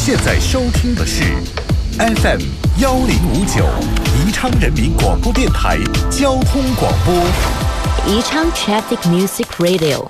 现在收听的是 FM 1059宜昌人民广播电台交通广播。 宜昌 Traffic Music Radio。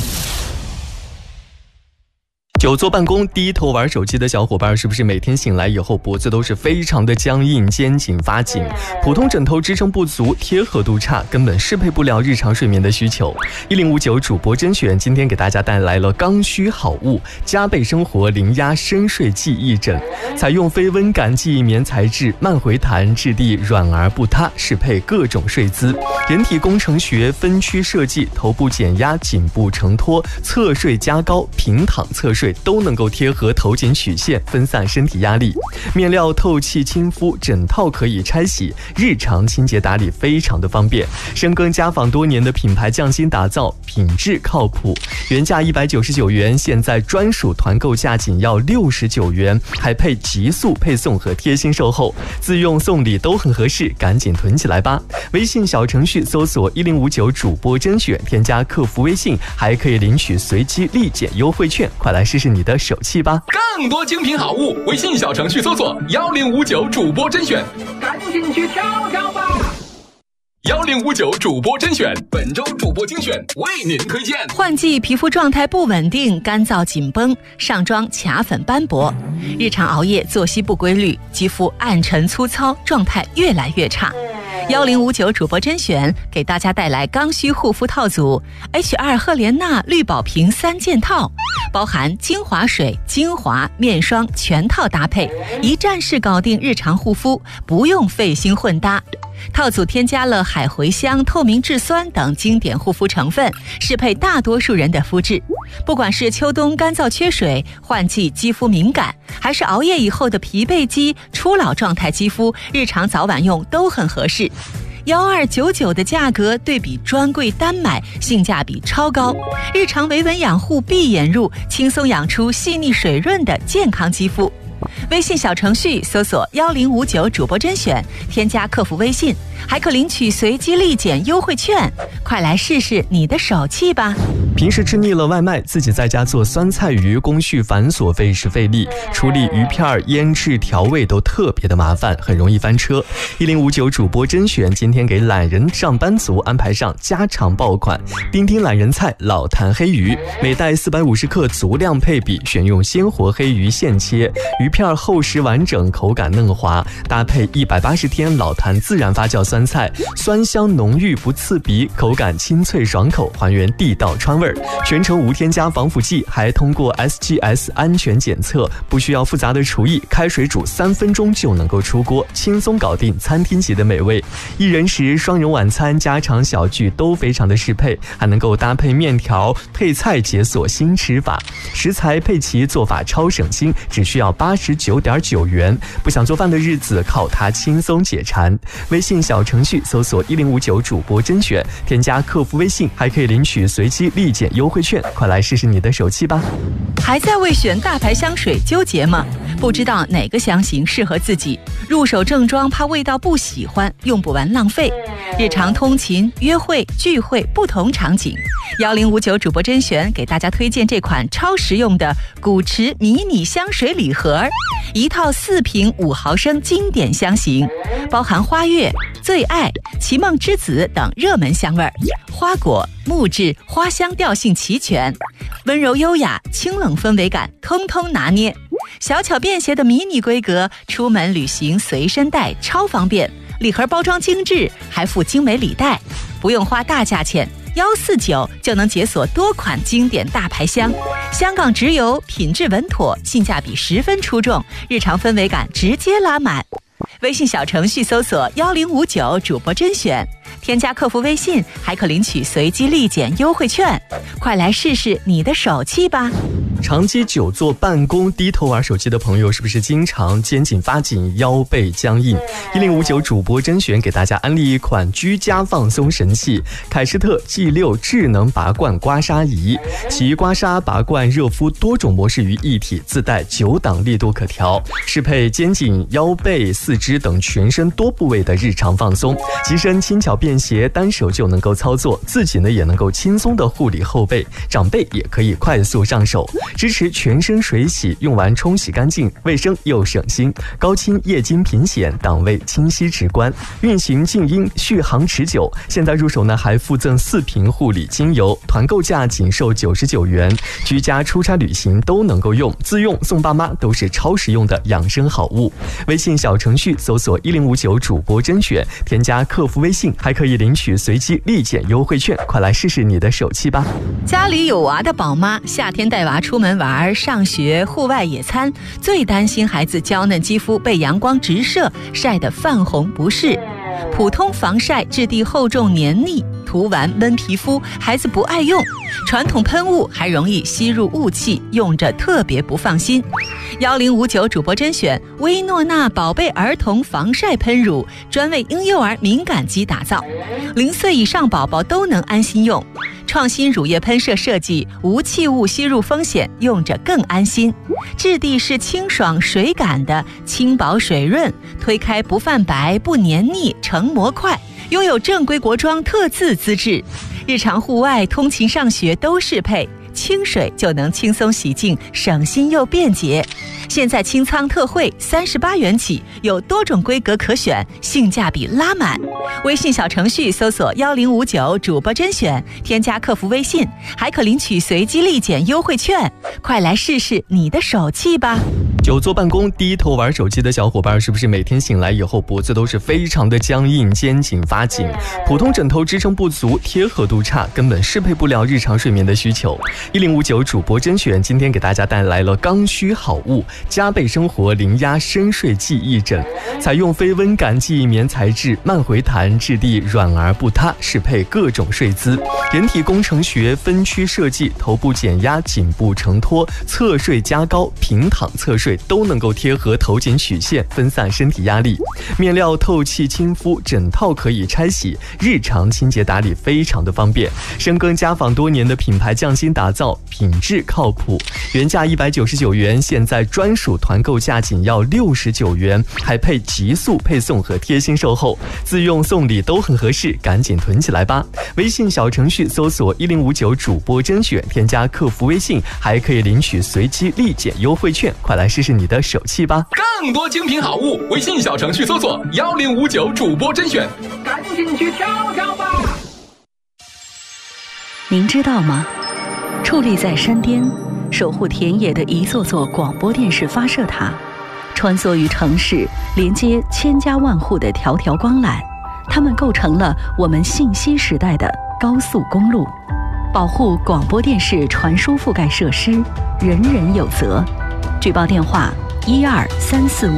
久坐办公低头玩手机的小伙伴，是不是每天醒来以后脖子都是非常的僵硬，肩颈发紧，普通枕头支撑不足，贴合度差，根本适配不了日常睡眠的需求。1059主播甄选今天给大家带来了刚需好物，加倍生活零压深睡记忆枕，采用非温感记忆棉材质，慢回弹，质地软而不塌，适配各种睡姿。人体工程学分区设计，头部减压，颈部承托，侧睡加高，平躺侧睡都能够贴合头颈曲线，分散身体压力。面料透气亲肤，枕套可以拆洗，日常清洁打理非常的方便。深耕家纺多年的品牌匠心打造，品质靠谱。原价199元，现在专属团购价仅要69元，还配极速配送和贴心售后，自用送礼都很合适，赶紧囤起来吧。微信小程序搜索1059主播甄选，添加客服微信，还可以领取随机立减优惠券，快来试试你的手气吧。 更多精品好物，微信小程序搜索1059主播甄选，赶紧去挑挑吧。1059主播甄选，本周主播精选为您推荐。 换季皮肤状态不稳定，干燥紧绷，上妆卡粉斑驳，日常熬夜作息不规律，肌肤暗沉粗糙，状态越来越差。1059主播甄选给大家带来刚需护肤套组 H2 赫莲娜绿宝瓶3件套，包含精华水、精华、面霜全套搭配，一站式搞定日常护肤，不用费心混搭。套组添加了海茴香、透明质酸等经典护肤成分，适配大多数人的肤质。不管是秋冬干燥缺水、换季肌肤敏感，还是熬夜以后的疲惫肌、初老状态肌肤，日常早晚用都很合适。1299的价格对比专柜单买，性价比超高。日常维稳养护闭眼入，轻松养出细腻水润的健康肌肤。微信小程序搜索1059主播甄选，添加客服微信，还可领取随机立减优惠券，快来试试你的手气吧。 平时吃腻了外卖，自己在家做酸菜鱼工序繁琐，费时费力，处理鱼片、腌制、调味都特别的麻烦，很容易翻车。1059主播甄选今天给懒人上班族安排上家常爆款丁丁懒人菜老坛黑鱼，每袋450克足量配比，选用鲜活黑鱼现切，鱼片厚实完整，口感嫩滑，搭配180天老坛自然发酵酸菜，酸香浓郁不刺鼻，口感清脆爽口，还原地道川味，全程无添加防腐剂，还通过 SGS 安全检测，不需要复杂的厨艺，开水煮3分钟就能够出锅，轻松搞定餐厅级的美味。一人食、双人晚餐、家常小聚都非常的适配，还能够搭配面条配菜，解锁新吃法。食材配齐，做法超省心，只需要89.9元。不想做饭的日子，靠它轻松解馋。微信小程序搜索1059主播甄选，添加客服微信，还可以领取随机立减优惠券，快来试试你的手气吧。 还在为选大牌香水纠结吗？不知道哪个香型适合自己，入手正装怕味道不喜欢，用不完浪费。日常通勤、约会、聚会不同场景，1059主播甄选给大家推荐这款超实用的古驰迷你香水礼盒，一套4瓶5毫升经典香型，包含花月、最爱、奇梦之子等热门香味，花果、木质、花香调性齐全，温柔优雅、清冷氛围感通通拿捏。小巧便携的迷你规格，出门旅行随身带超方便。礼盒包装精致，还附精美礼袋，不用花大价钱，149就能解锁多款经典大牌香。香港直邮，品质稳妥，性价比十分出众，日常氛围感直接拉满。微信小程序搜索1059主播甄选，添加客服微信，还可领取随机立减优惠券，快来试试你的手气吧。 长期久坐办公低头玩手机的朋友，是不是经常肩颈发紧、腰背僵硬？1059主播甄选给大家安利一款居家放松神器凯诗特 G6 智能拔罐刮痧仪，其刮痧、拔罐、热敷多种模式于一体，自带9档力度可调，适配肩颈、腰背、四肢等全身多部位的日常放松，机身轻巧便携，单手就能够操作，自己呢也能够轻松的护理后背，长辈也可以快速上手。 支持全身水洗，用完冲洗干净，卫生又省心。高清液晶屏显，档位清晰直观，运行静音，续航持久。现在入手呢还附赠4瓶护理精油，团购价仅售99元，居家出差旅行都能够用，自用送爸妈都是超实用的养生好物。微信小程序搜索1059主播甄选，添加客服微信，还可以领取随机立减优惠券，快来试试你的手气吧。 家里有娃的宝妈，夏天带娃出门玩、上学、户外野餐，最担心孩子娇嫩肌肤被阳光直射，晒得泛红不适。普通防晒质地厚重黏腻，涂完闷皮肤，孩子不爱用。传统喷雾还容易吸入雾气，用着特别不放心。1059主播甄选薇诺娜宝贝儿童防晒喷乳，专为婴幼儿敏感肌打造，0岁以上宝宝都能安心用。创新乳液喷射设计，无气雾吸入风险，用着更安心。质地是清爽水感的，轻薄水润，推开不泛白不黏腻，成膜快，拥有正规国妆特字资质，日常户外通勤上学都适配，清水就能轻松洗净，省心又便捷。现在清仓特惠38元起，有多种规格可选，性价比拉满。微信小程序搜索1059主播甄选，添加客服微信，还可领取随机立减优惠券，快来试试你的手气吧。 久坐办公低头玩手机的小伙伴，是不是每天醒来以后脖子都是非常的僵硬，肩颈发紧，普通枕头支撑不足，贴合度差，根本适配不了日常睡眠的需求。1059主播甄选今天给大家带来了刚需好物，加倍生活零压深睡记忆枕，采用非温感记忆棉材质，慢回弹，质地软而不塌，适配各种睡姿。人体工程学分区设计，头部减压，颈部承托，侧睡加高，平躺侧睡都能够贴合头颈曲线，分散身体压力。面料透气亲肤，枕套可以拆洗，日常清洁打理非常的方便。深耕家纺多年的品牌匠心打造，品质靠谱。原价199元，现在专属团购价仅要69元，还配极速配送和贴心售后，自用送礼都很合适，赶紧囤起来吧。微信小程序搜索1059主播甄选，添加客服微信，还可以领取随机立减优惠券，快来试试你的手气吧。 更多精品好物，微信小程序搜索1059主播甄选，赶紧去挑挑吧。 您知道吗？矗立在山巅，守护田野的一座座广播电视发射塔，穿梭于城市，连接千家万户的条条光缆，它们构成了我们信息时代的高速公路。保护广播电视传输覆盖设施，人人有责。举报电话12345。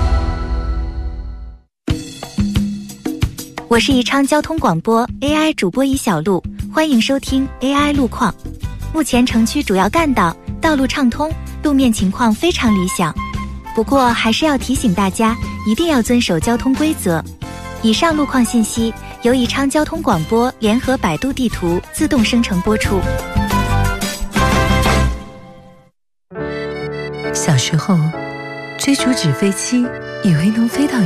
我是宜昌交通广播 AI 主播尹小璐，欢迎收听 AI 路况。目前城区主要干道道路畅通，路面情况非常理想。不过还是要提醒大家，一定要遵守交通规则。以上路况信息由宜昌交通广播联合百度地图自动生成播出。 小时候追逐纸飞机，以为能飞到